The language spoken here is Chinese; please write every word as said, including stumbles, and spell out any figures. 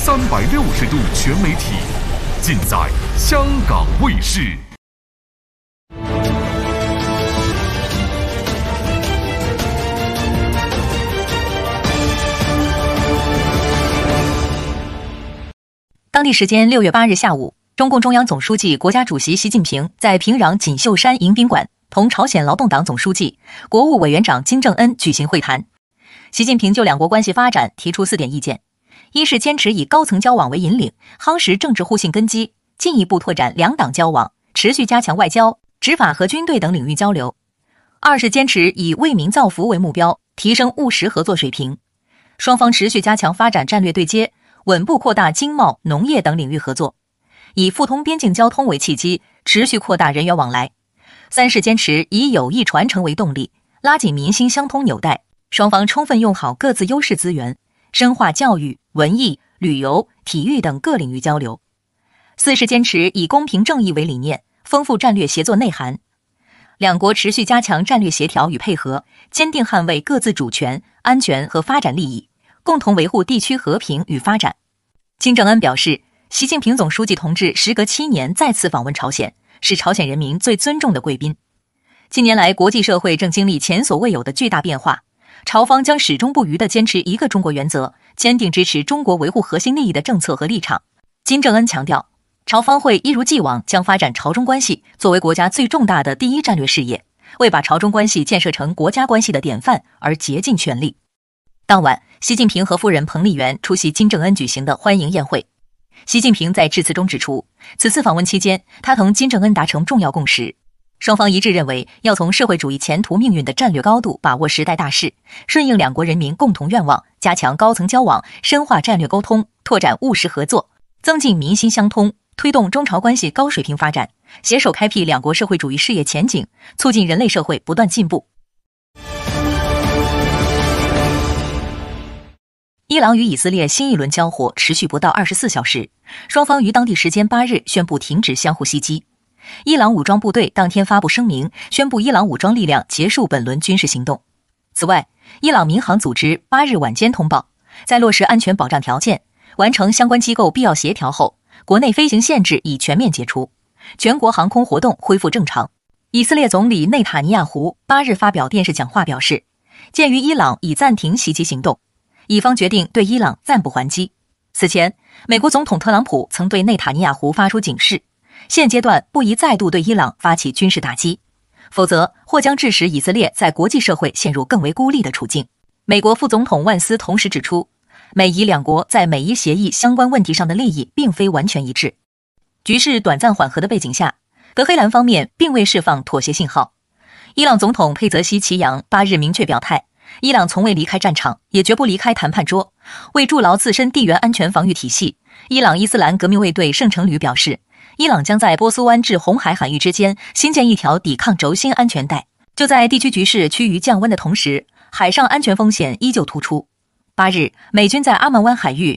三百六十度全媒体，尽在香港卫视。 当地时间六月八日下午，中共中央总书记、国家主席习近平在平壤锦绣山迎宾馆同朝鲜劳动党总书记、国务委员长金正恩举行会谈。习近平就两国关系发展提出四点意见：一是坚持以高层交往为引领，夯实政治互信根基，进一步拓展两党交往，持续加强外交、执法和军队等领域交流；二是坚持以为民造福为目标，提升务实合作水平，双方持续加强发展战略对接，稳步扩大经贸、农业等领域合作，以互通边境交通为契机，持续扩大人员往来；三是坚持以友谊传承为动力，拉紧民心相通纽带，双方充分用好各自优势资源，深化教育、文艺、旅游、体育等各领域交流；四是坚持以公平正义为理念，丰富战略协作内涵。两国持续加强战略协调与配合，坚定捍卫各自主权、安全和发展利益，共同维护地区和平与发展。金正恩表示，习近平总书记同志时隔七年再次访问朝鲜，是朝鲜人民最尊重的贵宾。近年来，国际社会正经历前所未有的巨大变化，朝方将始终不渝地坚持一个中国原则，坚定支持中国维护核心利益的政策和立场。金正恩强调，朝方会一如既往将发展朝中关系作为国家最重大的第一战略事业，为把朝中关系建设成国家关系的典范而竭尽全力。当晚，习近平和夫人彭丽媛出席金正恩举行的欢迎宴会。习近平在致辞中指出，此次访问期间，他同金正恩达成重要共识，双方一致认为要从社会主义前途命运的战略高度把握时代大势，顺应两国人民共同愿望，加强高层交往，深化战略沟通，拓展务实合作，增进民心相通，推动中朝关系高水平发展，携手开辟两国社会主义事业前景，促进人类社会不断进步。伊朗与以色列新一轮交火持续不到二十四小时，双方于当地时间八日宣布停止相互袭击。伊朗武装部队当天发布声明，宣布伊朗武装力量结束本轮军事行动。此外，伊朗民航组织八日晚间通报，在落实安全保障条件，完成相关机构必要协调后，国内飞行限制已全面解除，全国航空活动恢复正常。以色列总理内塔尼亚胡八日发表电视讲话表示，鉴于伊朗已暂停袭击行动，以方决定对伊朗暂不还击。此前，美国总统特朗普曾对内塔尼亚胡发出警示，现阶段不宜再度对伊朗发起军事打击，否则或将致使以色列在国际社会陷入更为孤立的处境。美国副总统万斯同时指出，美以两国在美伊协议相关问题上的利益并非完全一致。局势短暂缓和的背景下，德黑兰方面并未释放妥协信号。伊朗总统佩泽西奇扬八日明确表态，伊朗从未离开战场，也绝不离开谈判桌。为筑牢自身地缘安全防御体系，伊朗伊斯兰革命卫队圣城旅表示，伊朗将在波斯湾至红海海域之间新建一条抵抗轴心安全带。就在地区局势趋于降温的同时，海上安全风险依旧突出。八日，美军在阿曼湾海域